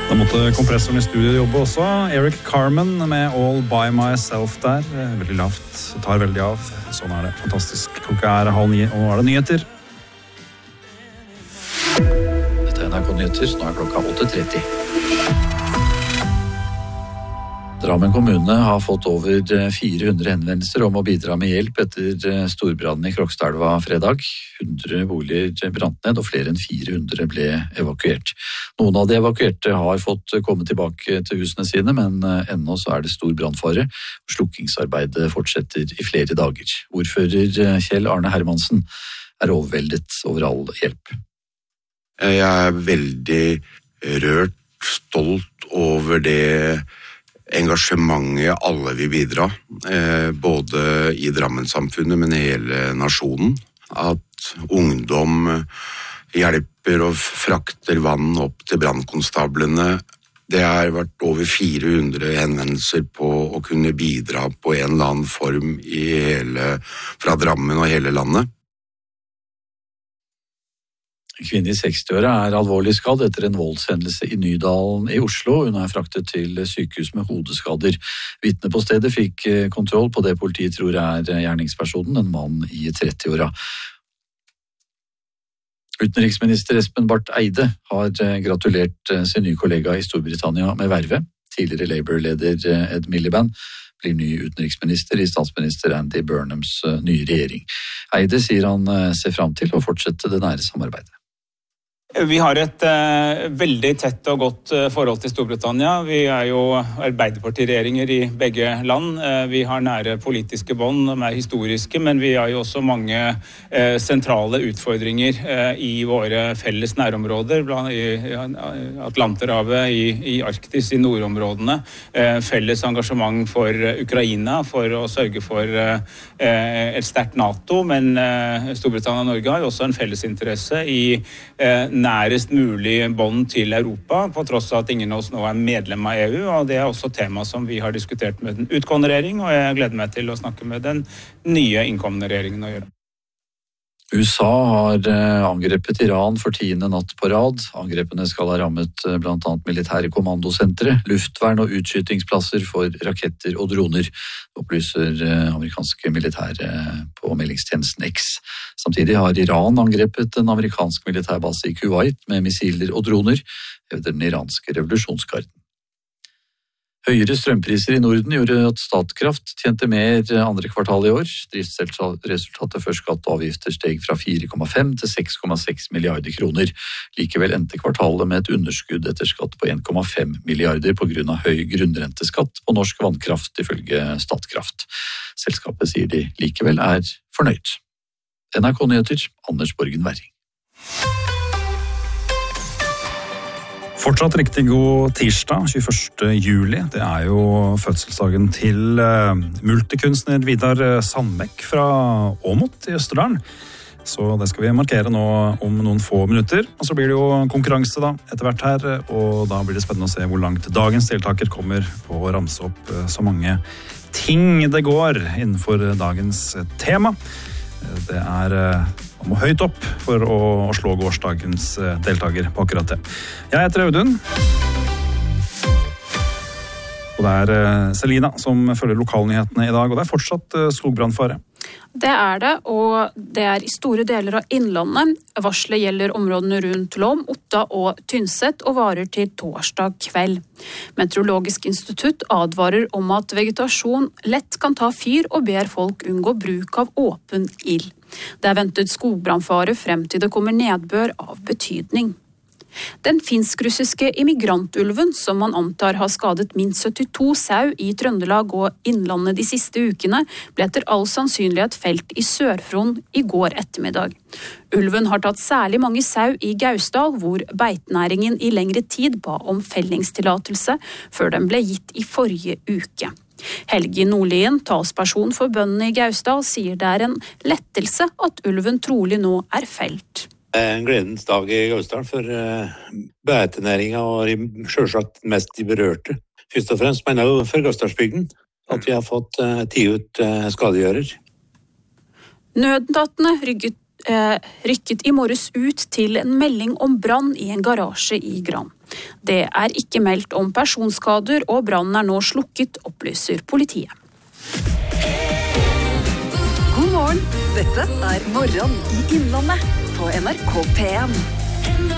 Da måtte kompressoren i studio jobbe også. Eric Carmen med All By Myself der. Veldig lavt, tar veldig av. Sånn det. Fantastisk. Klokka 8:30, og nå det nyheter. Dette NRK Nyheter, nå klokka 8:30. Drammen kommune har fått over 400 henvendelser om å bidra med hjelp etter storbrannen i Krokstadelva fredag. 100 boliger brant ned, og flere enn 400 ble evakuert. Noen av de evakuerte har fått komme tilbake til husene sine, men ennå så det stor brannfare. Slukkingsarbeidet fortsetter i flere dager. Ordfører Kjell Arne Hermansen overveldet over all hjelp. Jeg veldig rørt, stolt over det engasjementet alle vil bidra, både i Drammen-samfunnet, men hele nasjonen. At ungdom hjelper og frakter vann opp til brannkonstablene. Det har vært over 400 henvendelser på å kunne bidra på en eller annen form fra Drammen og hele landet. En kvinne i 60-åra alvorlig skadd etter en voldshendelse i Nydalen i Oslo. Hun fraktet til sykehus med hodeskader. Vitne på stedet fikk kontroll på det politiet tror gjerningspersonen, en mann i 30-åra. Utenriksminister Espen Barth Eide har gratulert sin nye kollega i Storbritannia med vervet. Tidligere Labour-leder Ed Miliband blir ny utenriksminister i statsminister Andy Burnhams nye regjering. Eide sier han ser frem til å fortsette det nære samarbeidet. Vi har et veldig tett og godt forhold til Storbritannia. Vi jo arbeiderpartiregjeringer i begge land. Vi har nære politiske bånd, de historiske, men vi har jo også mange sentrale utfordringer i våre felles nærområder, i Atlanterhavet, i Arktis, i nordområdene. Felles engasjement for Ukraina, for å sørge for et sterkt NATO, men Storbritannia og Norge har jo også en felles interesse i nærest mulig bånd til Europa, på tross av at ingen av oss nå medlem av EU, og det også tema som vi har diskutert med den utgående regjering, og jeg gleder meg til å snakke med den nye innkommende regjeringen å gjøre. USA har angrepet Iran for 10. natt på rad. Angrepene skal ha rammet blant annet militære kommandosentre, luftvern og utskytingsplasser for raketter og droner, opplyser amerikanske militære på meldingstjenesten X. Samtidig har Iran angrepet en amerikansk militærbase i Kuwait med missiler og droner, hevder den iranske revolusjonsgarden. Høyere strømpriser i Norden gjorde at Statkraft tjente mer andre kvartal i år. Driftsresultatet før skatt og avgifter steg fra 4,5 til 6,6 milliarder kroner. Likevel endte kvartalet med et underskudd etter skatt på 1,5 milliarder på grunn av høy grunnrenteskatt på norsk vannkraft, ifølge Statkraft. Selskapet sier de likevel fornøyd. NRK Nyheter, Anders Borgen Werring. Fortsatt riktig god tirsdag, 21. juli. Det jo fødselsdagen til multikunstner Vidar Sandbekk fra Åmot i Østerdalen. Så det skal vi markere nå om noen få minutter. Og så blir det jo konkurranse da, etter hvert her, og da blir det spennende å se hvor langt dagens deltaker kommer på å ramse opp så mange ting det går innenfor dagens tema. Det man må høyt opp for å slå gårsdagens deltaker på akkurat det. Jeg heter Audun. Og det Selina som følger lokalnyhetene i dag, og det fortsatt skogbrannfare. Det det, og det i store deler av innlandet. Varselet gjelder områdene rundt Lom, Otta og Tynset og varer til torsdag kveld. Meteorologisk institutt advarer om at vegetasjon lett kan ta fyr og ber folk unngå bruk av åpen ild. Det ventet skogbrannfare frem til det kommer nedbør av betydning. Den finsk-russiske immigrantulven, som man antar har skadet minst 72 sau i Trøndelag og Innlandet de siste ukene, ble etter all sannsynlighet felt i Sør-Fron i går ettermiddag. Ulven har tatt særlig mange sau i Gausdal, hvor beitenæringen i lengre tid ba om fellingstillatelse, før den ble gitt i forrige uke. Helge Nordlien, talsperson for bøndene i Gausdal, sier det en lettelse at ulven trolig nå felt. En gledens dag i Gausdal for beitenæringen og selvsagt mest de berørte. Først og fremst mener jeg for Gausdalsbygden at vi har fått 10 ut skadegjører. Nødetatene rykket i morges ut til en melding om brann i en garasje i Gran. Det ikke meldt om personskader, og brannen nå slukket, opplyser politiet. God morgen, dette Morgen i Innlandet på NRK P1.